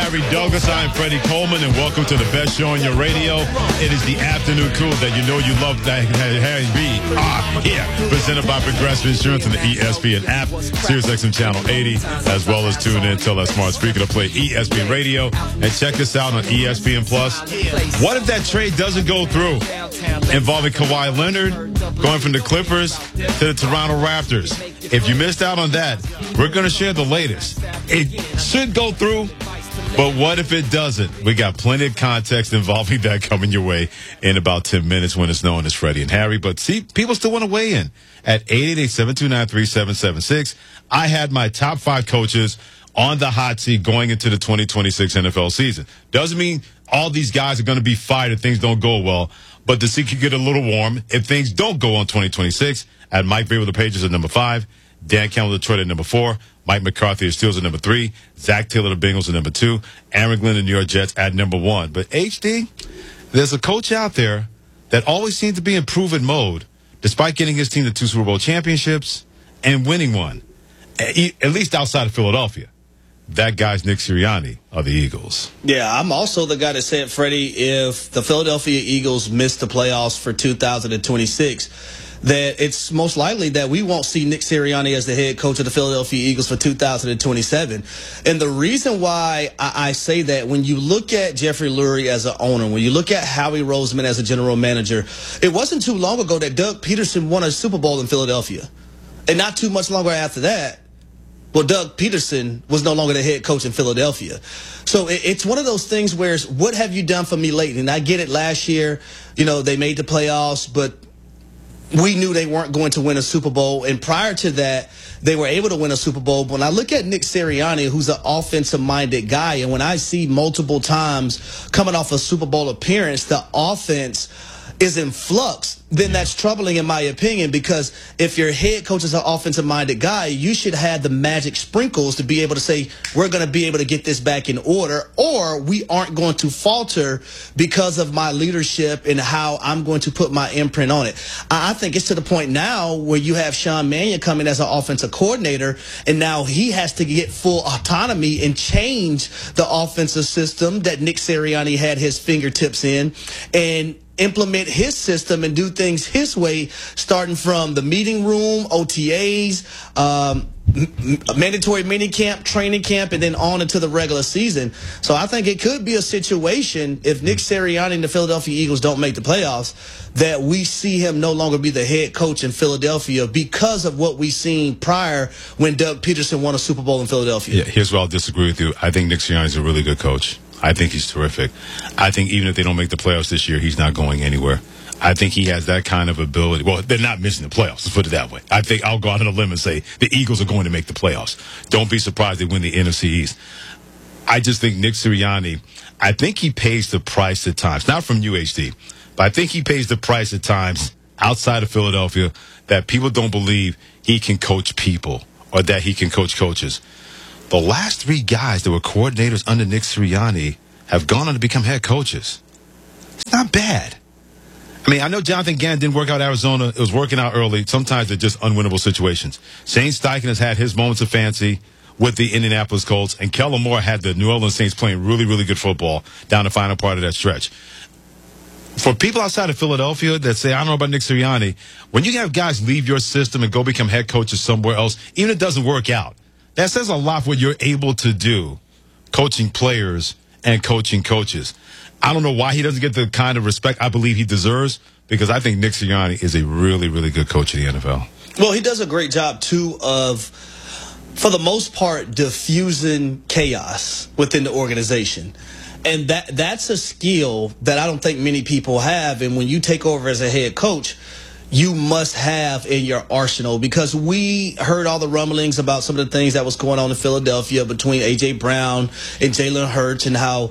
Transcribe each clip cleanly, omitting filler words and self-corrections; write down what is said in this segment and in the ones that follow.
Harry Douglas. I'm Freddie Coleman, and welcome to the best show on your radio. It is the afternoon crew that you know you love, that Harry B. Here, presented by Progressive Insurance and the ESPN app, SiriusXM Channel 80, as well as tune in to that smart speaker to play ESPN Radio. And check us out on ESPN Plus. What if that trade doesn't go through involving Kawhi Leonard going from the Clippers to the Toronto Raptors? If you missed out on that, we're going to share the latest. It should go through, but what if it doesn't? We got plenty of context involving that coming your way in about 10 minutes when it's known as Freddie and Harry. But see, people still want to weigh in at 888-729-3776. I had my top 5 coaches on the hot seat going into the 2026 NFL season. Doesn't mean all these guys are going to be fired if things don't go well, but the seat could get a little warm if things don't go on 2026. At Mike Vrabel, the Patriots at number 5, Dan Campbell, Detroit at number 4, Mike McCarthy, the Steelers at number 3, Zach Taylor, the Bengals at number 2, Aaron Glenn, the New York Jets at number 1. But HD, there's a coach out there that always seems to be in proven mode, despite getting his team to 2 Super Bowl championships and winning one, at least outside of Philadelphia. That guy's Nick Sirianni of the Eagles. Yeah, I'm also the guy that said, Freddie, if the Philadelphia Eagles miss the playoffs for 2026, that it's most likely that we won't see Nick Sirianni as the head coach of the Philadelphia Eagles for 2027. And the reason why I say that, when you look at Jeffrey Lurie as an owner, when you look at Howie Roseman as a general manager, it wasn't too long ago that Doug Peterson won a Super Bowl in Philadelphia. And not too much longer after that, well, Doug Peterson was no longer the head coach in Philadelphia. So it's one of those things where it's, what have you done for me lately? And I get it, last year, they made the playoffs, but we knew they weren't going to win a Super Bowl. And prior to that, they were able to win a Super Bowl. But when I look at Nick Sirianni, who's an offensive-minded guy, and when I see multiple times coming off a Super Bowl appearance, the offense is in flux, then that's troubling in my opinion, because if your head coach is an offensive-minded guy, you should have the magic sprinkles to be able to say, we're going to be able to get this back in order, or we aren't going to falter because of my leadership and how I'm going to put my imprint on it. I think it's to the point now where you have Sean Mannion coming as an offensive coordinator, and now he has to get full autonomy and change the offensive system that Nick Sirianni had his fingertips in, and implement his system and do things his way, starting from the meeting room, OTAs, mandatory mini camp, training camp, and then on into the regular season. So I think it could be a situation, if Nick Sirianni and the Philadelphia Eagles don't make the playoffs, that we see him no longer be the head coach in Philadelphia because of what we seen prior when Doug Peterson won a Super Bowl in Philadelphia. Yeah, here's where I'll disagree with you. I think Nick Sirianni is a really good coach. I think he's terrific. I think even if they don't make the playoffs this year, he's not going anywhere. I think he has that kind of ability. Well, they're not missing the playoffs, let's put it that way. I think I'll go out on a limb and say the Eagles are going to make the playoffs. Don't be surprised they win the NFC East. I just think Nick Sirianni, I think he pays the price at times, not from UHD, but I think he pays the price at times outside of Philadelphia that people don't believe he can coach people or that he can coach coaches. The last 3 guys that were coordinators under Nick Sirianni have gone on to become head coaches. It's not bad. I mean, I know Jonathan Gannon didn't work out Arizona. It was working out early. Sometimes they're just unwinnable situations. Shane Steichen has had his moments of fancy with the Indianapolis Colts, and Kellen Moore had the New Orleans Saints playing really, really good football down the final part of that stretch. For people outside of Philadelphia that say, I don't know about Nick Sirianni, when you have guys leave your system and go become head coaches somewhere else, even if it doesn't work out, that says a lot for what you're able to do, coaching players and coaching coaches. I don't know why he doesn't get the kind of respect I believe he deserves, because I think Nick Sirianni is a really, really good coach in the NFL. Well, he does a great job, too, of, for the most part, diffusing chaos within the organization. And that's a skill that I don't think many people have. And when you take over as a head coach, you must have in your arsenal, because we heard all the rumblings about some of the things that was going on in Philadelphia between A.J. Brown and Jalen Hurts, and how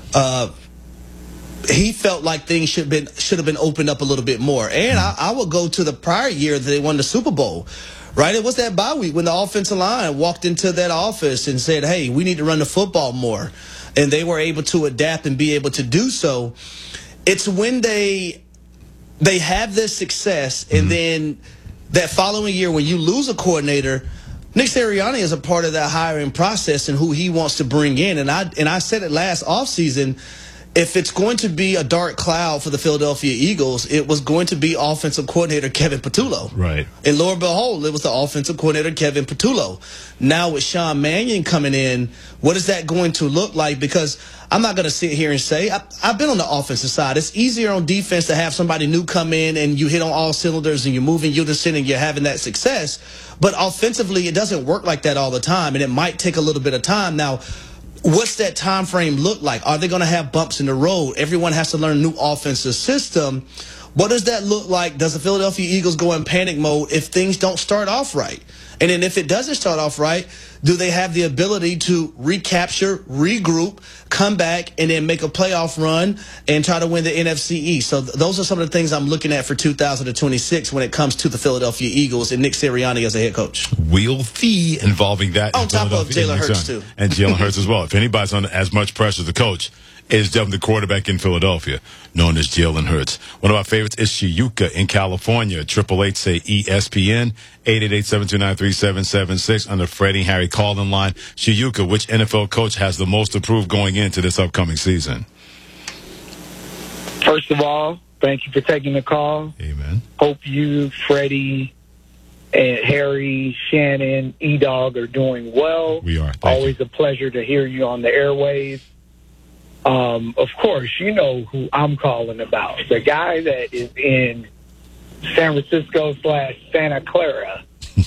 he felt like things should have been opened up a little bit more. And I will go to the prior year that they won the Super Bowl. Right? It was that bye week when the offensive line walked into that office and said, hey, we need to run the football more. And they were able to adapt and be able to do so. It's when they have this success, and then that following year when you lose a coordinator, Nick Sirianni is a part of that hiring process and who he wants to bring in. And I said it last offseason, if it's going to be a dark cloud for the Philadelphia Eagles, it was going to be offensive coordinator Kevin Patullo. Right. And lo and behold, it was the offensive coordinator Kevin Patullo. Now with Sean Mannion coming in, what is that going to look like? Because I'm not going to sit here and say, I've been on the offensive side. It's easier on defense to have somebody new come in and you hit on all cylinders and you're moving unison and you're having that success. But offensively, it doesn't work like that all the time, and it might take a little bit of time. Now, what's that time frame look like? Are they going to have bumps in the road? Everyone has to learn a new offensive system. What does that look like? Does the Philadelphia Eagles go in panic mode if things don't start off right? And then if it doesn't start off right, do they have the ability to recapture, regroup, come back, and then make a playoff run and try to win the NFC East? So those are some of the things I'm looking at for 2026 when it comes to the Philadelphia Eagles and Nick Sirianni as a head coach. Wheel fee involving that. On top of Jalen Hurts, too. And Jalen Hurts as well. If anybody's under as much pressure as the coach, is definitely the quarterback in Philadelphia, known as Jalen Hurts. One of our favorites is Shiuka in California. 888 say ESPN, 888-729-3776 on the Freddie Harry call-in line. Shiuka, which NFL coach has the most approved going into this upcoming season? First of all, thank you for taking the call. Amen. Hope you, Freddie, and Harry, Shannon, E-Dog are doing well. We are. Thank Always you. a pleasure to hear you on the airwaves. Of course, you know who I'm calling about. The guy that is in San Francisco/Santa Clara.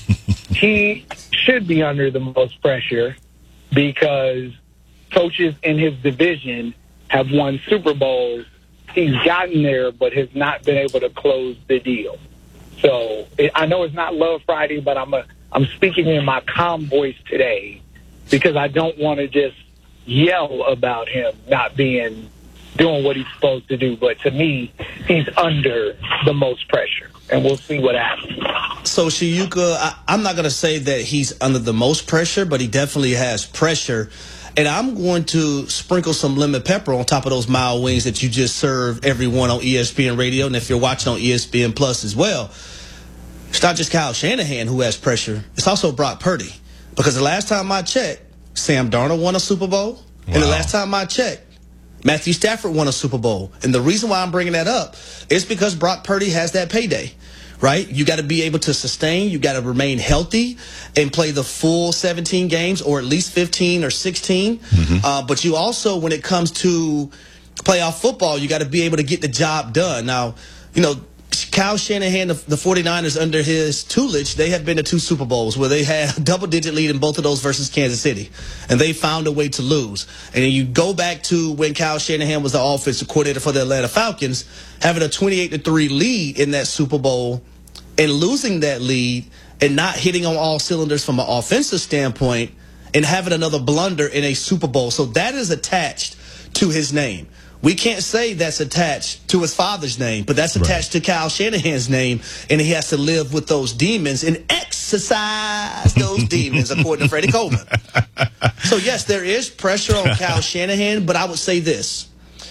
He should be under the most pressure because coaches in his division have won Super Bowls. He's gotten there, but has not been able to close the deal. So I know it's not Love Friday, but I'm speaking in my calm voice today because I don't want to just yell about him not doing what he's supposed to do. But to me, he's under the most pressure, and we'll see what happens. So, Shiuka, I'm not going to say that he's under the most pressure, but he definitely has pressure. And I'm going to sprinkle some lemon pepper on top of those mild wings that you just served everyone on ESPN Radio. And if you're watching on ESPN Plus as well, it's not just Kyle Shanahan who has pressure. It's also Brock Purdy. Because the last time I checked, Sam Darnold won a Super Bowl. Wow. And the last time I checked, Matthew Stafford won a Super Bowl. And the reason why I'm bringing that up is because Brock Purdy has that payday, right? You got to be able to sustain. You got to remain healthy and play the full 17 games or at least 15 or 16. Mm-hmm. But you also, when it comes to playoff football, you got to be able to get the job done. Now, you know, Kyle Shanahan, the 49ers, under his tutelage, they have been to 2 Super Bowls where they had a double-digit lead in both of those versus Kansas City, and they found a way to lose. And then you go back to when Kyle Shanahan was the offensive coordinator for the Atlanta Falcons, having a 28-3 lead in that Super Bowl and losing that lead and not hitting on all cylinders from an offensive standpoint and having another blunder in a Super Bowl. So that is attached to his name. We can't say that's attached to his father's name, but that's attached to Kyle Shanahan's name, and he has to live with those demons and exercise those demons, according to Freddie Coleman. So, yes, there is pressure on Kyle Shanahan, but I would say this.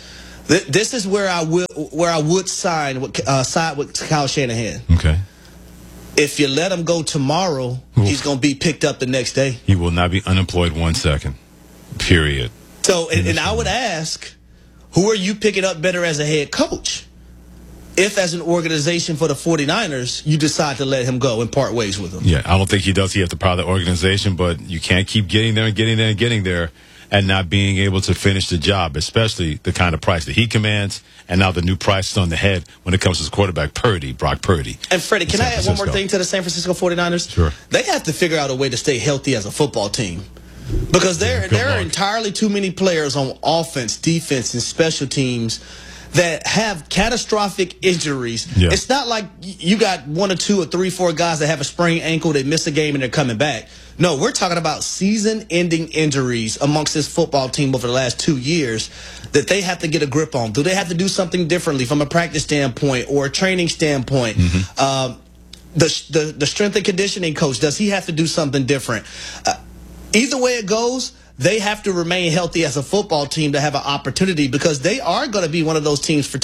This is where I would side with Kyle Shanahan. Okay. If you let him go tomorrow, he's going to be picked up the next day. He will not be unemployed 1 second. Period. So, and I would ask, who are you picking up better as a head coach? If, as an organization for the 49ers, you decide to let him go and part ways with him. Yeah, I don't think he does. He has the power of the organization, but you can't keep getting there and getting there and getting there and not being able to finish the job, especially the kind of price that he commands, and now the new price is on the head when it comes to his quarterback, Brock Purdy. And, Freddie, can I add one more thing to the San Francisco 49ers? Sure. They have to figure out a way to stay healthy as a football team. Because there are entirely too many players on offense, defense, and special teams that have catastrophic injuries. Yeah. It's not like you got 1 or 2 or 3, 4 guys that have a sprained ankle, they miss a game, and they're coming back. No, we're talking about season-ending injuries amongst this football team over the last 2 years that they have to get a grip on. Do they have to do something differently from a practice standpoint or a training standpoint? Mm-hmm. The strength and conditioning coach, does he have to do something different? Either way it goes, they have to remain healthy as a football team to have an opportunity, because they are going to be one of those teams for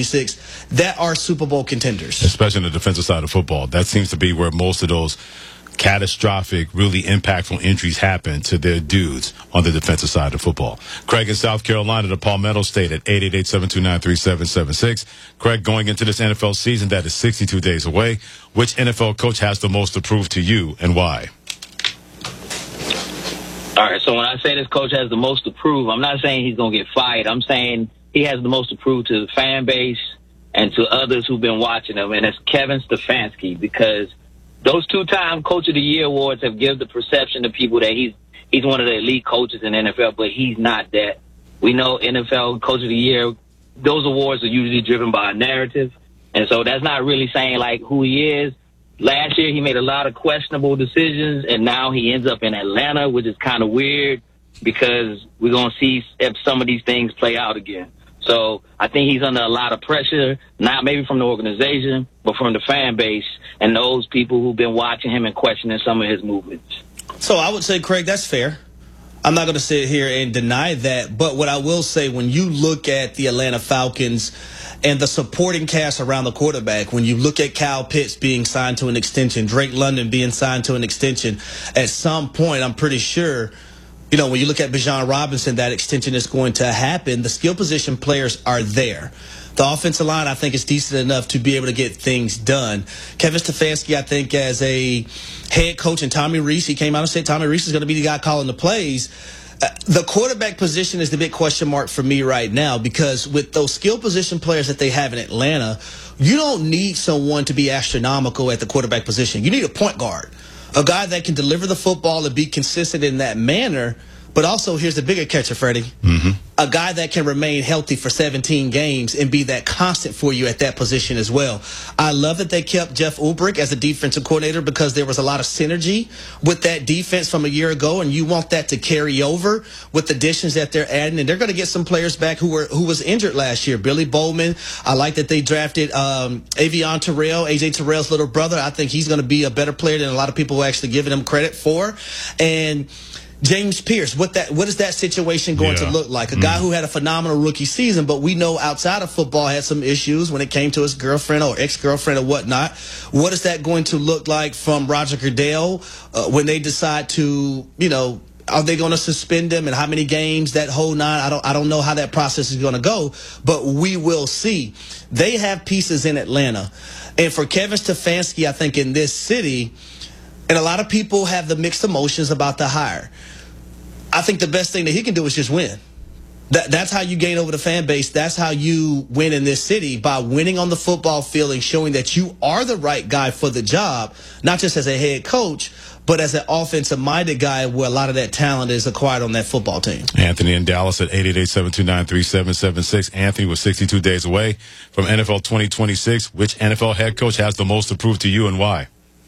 2026 that are Super Bowl contenders. Especially on the defensive side of football. That seems to be where most of those catastrophic, really impactful injuries happen to their dudes on the defensive side of football. Craig in South Carolina, the Palmetto State at 888-729-3776. Craig, going into this NFL season that is 62 days away, which NFL coach has the most to prove to you and why? All right, so when I say this coach has the most to prove, I'm not saying he's going to get fired. I'm saying he has the most to prove to the fan base and to others who've been watching him, and it's Kevin Stefanski, because those 2-time Coach of the Year awards have given the perception to people that he's one of the elite coaches in the NFL, but he's not that. We know NFL Coach of the Year, those awards are usually driven by a narrative, and so that's not really saying, like, who he is. Last year, he made a lot of questionable decisions, and now he ends up in Atlanta, which is kind of weird because we're going to see if some of these things play out again. So I think he's under a lot of pressure, not maybe from the organization, but from the fan base and those people who've been watching him and questioning some of his movements. So I would say, Craig, that's fair. I'm not going to sit here and deny that. But what I will say, when you look at the Atlanta Falcons and the supporting cast around the quarterback, when you look at Kyle Pitts being signed to an extension, Drake London being signed to an extension, at some point, I'm pretty sure, you know, when you look at Bijan Robinson, that extension is going to happen. The skill position players are there. The offensive line, I think, is decent enough to be able to get things done. Kevin Stefanski, I think, as a head coach, and Tommy Rees, he came out and said Tommy Rees is going to be the guy calling the plays. The quarterback position is the big question mark for me right now, because with those skill position players that they have in Atlanta, you don't need someone to be astronomical at the quarterback position. You need a point guard, a guy that can deliver the football and be consistent in that manner. But also, here's the bigger catcher, Freddie. A guy that can remain healthy for 17 games and be that constant for you at that position as well. I love that they kept Jeff Ulbrich as a defensive coordinator, because there was a lot of synergy with that defense from a year ago, and you want that to carry over with the additions that they're adding. And they're going to get some players back who was injured last year. Billy Bowman. I like that they drafted Avion Terrell, AJ Terrell's little brother. I think he's going to be a better player than a lot of people are actually giving him credit for. And James Pierce, what is that situation going to look like? A guy who had a phenomenal rookie season, but we know outside of football had some issues when it came to his girlfriend or ex-girlfriend or whatnot. What is that going to look like from Roger Goodell when they decide to, you know, are they going to suspend him and how many games, that whole nine? I don't know how that process is going to go, but we will see. They have pieces in Atlanta. And for Kevin Stefanski, I think in this city, and a lot of people have the mixed emotions about the hire, I think the best thing that he can do is just win. That's how you gain over the fan base. That's how you win in this city, by winning on the football field and showing that you are the right guy for the job, not just as a head coach, but as an offensive-minded guy where a lot of that talent is acquired on that football team. Anthony in Dallas at 888-729-3776. Anthony, was 62 days away from NFL 2026. Which NFL head coach has the most to prove to you and why?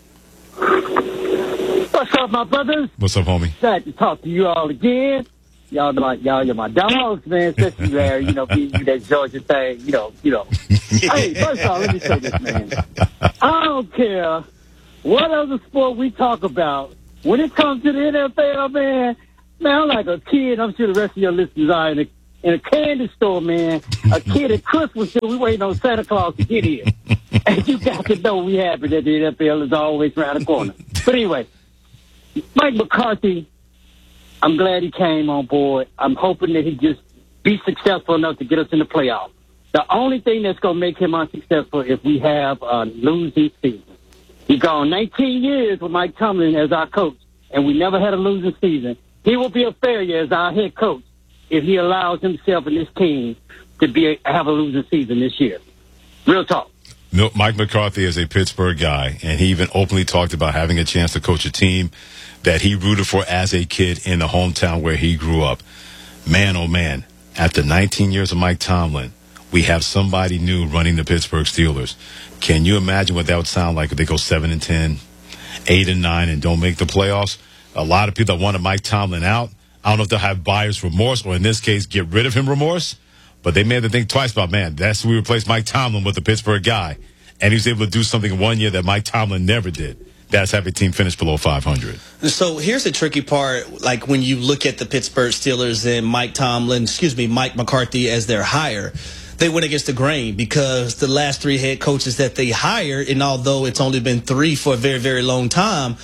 What's up, my brothers? What's up, homie? Glad to talk to you all again. Y'all are my dogs, man. Especially there, you know, being that Georgia thing, you know. Hey, first of all, let me say this, man. I don't care what other sport we talk about. When it comes to the NFL, man, I'm like a kid. I'm sure the rest of your listeners are in a candy store, man. A kid at Christmas, we waiting on Santa Claus to get here. And you got to know we happy that the NFL is always around the corner. But anyway, Mike McCarthy, I'm glad he came on board. I'm hoping that he just be successful enough to get us in the playoffs. The only thing that's going to make him unsuccessful is if we have a losing season. He's gone 19 years with Mike Tomlin as our coach, and we never had a losing season. He will be a failure as our head coach if he allows himself and his team to have a losing season this year. Real talk. Mike McCarthy is a Pittsburgh guy, and he even openly talked about having a chance to coach a team that he rooted for as a kid in the hometown where he grew up. Man, oh man, after 19 years of Mike Tomlin, we have somebody new running the Pittsburgh Steelers. Can you imagine what that would sound like if they go 7-10, 8-9, and don't make the playoffs? A lot of people that wanted Mike Tomlin out, I don't know if they'll have buyer's remorse, or in this case, get rid of him remorse. But they may have to think twice about, man, that's we replaced Mike Tomlin with a Pittsburgh guy. And he was able to do something in 1 year that Mike Tomlin never did. That's have a team finish below 500. So here's the tricky part. Like when you look at the Pittsburgh Steelers and Mike McCarthy as their hire, they went against the grain because the last three head coaches that they hired, and although it's only been three for a very, very long time,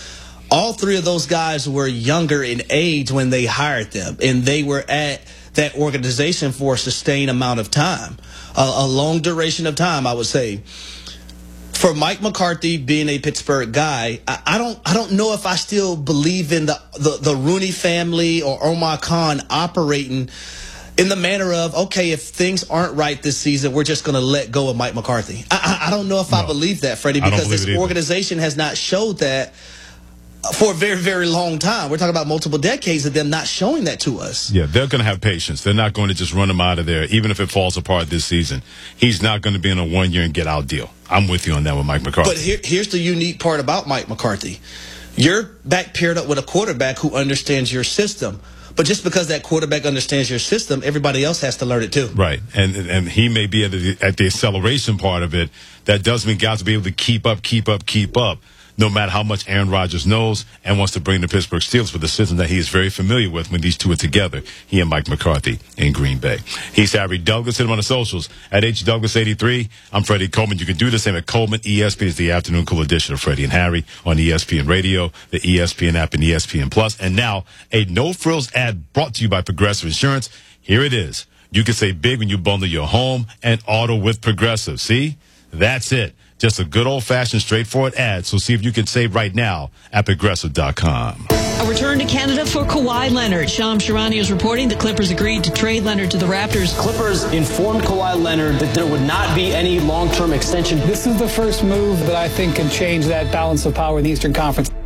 all three of those guys were younger in age when they hired them, and they were at that organization for a sustained amount of time, a long duration of time, I would say. For Mike McCarthy being a Pittsburgh guy, I don't know if I still believe in the Rooney family or Omar Khan operating in the manner of, okay, if things aren't right this season, we're just going to let go of Mike McCarthy. I don't know if I believe that, Freddie, because this organization has not showed that for a very, very long time. We're talking about multiple decades of them not showing that to us. Yeah, they're going to have patience. They're not going to just run him out of there, even if it falls apart this season. He's not going to be in a 1-year and get out deal. I'm with you on that with Mike McCarthy. But here's the unique part about Mike McCarthy. You're back paired up with a quarterback who understands your system. But just because that quarterback understands your system, everybody else has to learn it too. Right. And he may be at the acceleration part of it. That does mean guys will be able to keep up. No matter how much Aaron Rodgers knows and wants to bring the Pittsburgh Steelers with the system that he is very familiar with when these two are together, he and Mike McCarthy in Green Bay. He's Harry Douglas. Hit him on the socials at HDouglas83. I'm Freddie Coleman. You can do the same at Coleman. ESPN is the afternoon cool edition of Freddie and Harry on ESPN Radio, the ESPN app, and ESPN Plus. And now a no-frills ad brought to you by Progressive Insurance. Here it is. You can save big when you bundle your home and auto with Progressive. See? That's it. Just a good old-fashioned, straightforward ad. So see if you can save right now at Progressive.com. A return to Canada for Kawhi Leonard. Shams Charania is reporting the Clippers agreed to trade Leonard to the Raptors. Clippers informed Kawhi Leonard that there would not be any long-term extension. This is the first move that I think can change that balance of power in the Eastern Conference.